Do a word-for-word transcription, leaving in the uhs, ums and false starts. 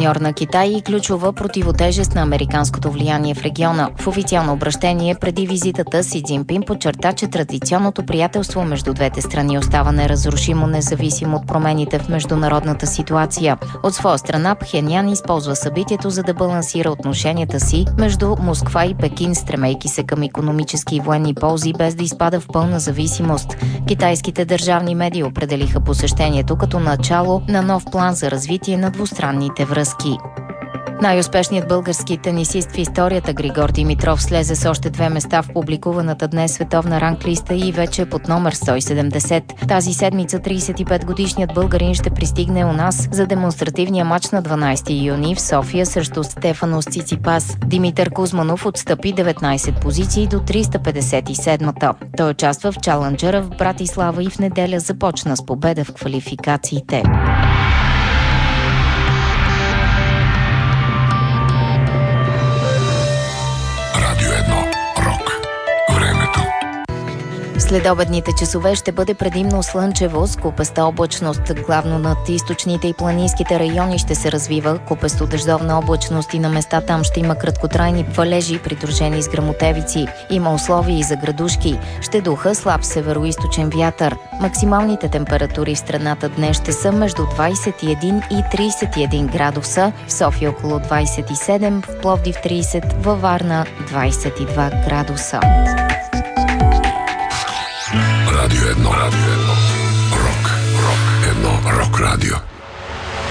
партньор на Китай и ключова противотежест на американското влияние в региона. В официално обращение преди визитата Си Цзинпин подчерта, че традиционното приятелство между двете страни остава неразрушимо, независимо от промените в международната ситуация. От своя страна Пхенян използва събитието, за да балансира отношенията си между Москва и Пекин, стремейки се към икономически и военни ползи, без да изпада в пълна зависимост. Китайските държавни медии определиха посещението като начало на нов план за развитие на двустранните връзки. Най-успешният български тенисист в историята Григор Димитров слезе с още две места в публикуваната днес световна ранглиста и вече под номер сто и седемдесет. Тази седмица тридесет и пет годишният българин ще пристигне у нас за демонстративния мач на дванадесети юни в София срещу Стефанос Циципас. Димитър Кузманов отстъпи деветнадесет позиции до триста петдесет и седма. Той участва в чаленджера в Братислава и в неделя започна с победа в квалификациите. Следобедните часове ще бъде предимно слънчево с купеста облачност. Главно над източните и планинските райони ще се развива купесто дъждовна облачност и на места там ще има краткотрайни валежи, придружени с гръмотевици. Има условия и за градушки. Ще духа слаб североизточен вятър. Максималните температури в страната днес ще са между двадесет и един и тридесет и един градуса, в София около двадесет и седем, в Пловдив тридесет, във Варна двадесет и два градуса. Радио едно. Радио едно. Рок. Рок. Едно. Рок радио.